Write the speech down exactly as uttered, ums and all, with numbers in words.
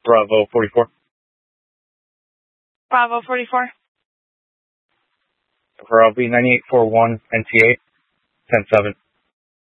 Bravo forty-four. Bravo forty-four. For L V nine eight four one N T eight, ten seven.